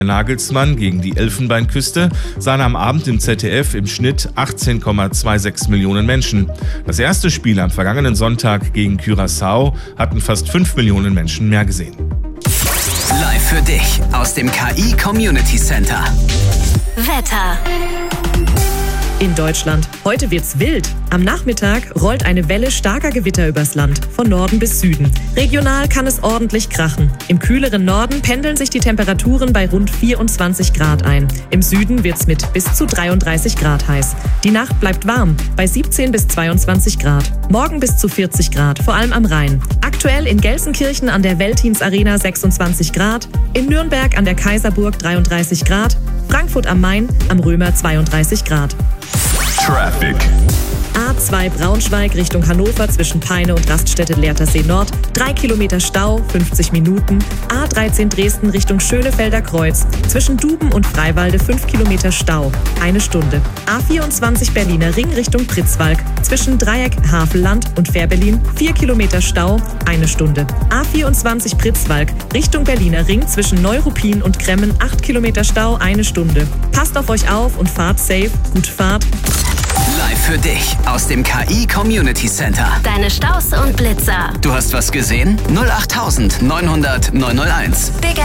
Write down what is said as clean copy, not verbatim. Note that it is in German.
Nagelsmann gegen die Elfenbeinküste sahen am Abend im ZDF im Schnitt 18,26 Millionen Menschen. Das erste Spiel am vergangenen Sonntag gegen Curaçao hatten fast 5 Millionen Menschen mehr gesehen. Live für dich aus dem KI Community Center. Wetter. In Deutschland. Heute wird's wild. Am Nachmittag rollt eine Welle starker Gewitter übers Land, von Norden bis Süden. Regional kann es ordentlich krachen. Im kühleren Norden pendeln sich die Temperaturen bei rund 24 Grad ein. Im Süden wird's mit bis zu 33 Grad heiß. Die Nacht bleibt warm, bei 17 bis 22 Grad. Morgen bis zu 40 Grad, vor allem am Rhein. Aktuell in Gelsenkirchen an der Veltins Arena 26 Grad, in Nürnberg an der Kaiserburg 33 Grad, Frankfurt am Main am Römer 32 Grad. Traffic. A2 Braunschweig Richtung Hannover zwischen Peine und Raststätte Lehrtersee Nord. 3 Kilometer Stau, 50 Minuten. A13 Dresden Richtung Schönefelder Kreuz. Zwischen Duben und Freiwalde 5 Kilometer Stau, 1 Stunde. A24 Berliner Ring Richtung Pritzwalk. Zwischen Dreieck, Havelland und Fährberlin 4 Kilometer Stau, 1 Stunde. A24 Pritzwalk Richtung Berliner Ring zwischen Neuruppin und Kremmen 8 Kilometer Stau, 1 Stunde. Passt auf euch auf und fahrt safe. Gute Fahrt. Live für dich aus dem KI Community Center. Deine Staus und Blitzer. Du hast was gesehen? 08900 901.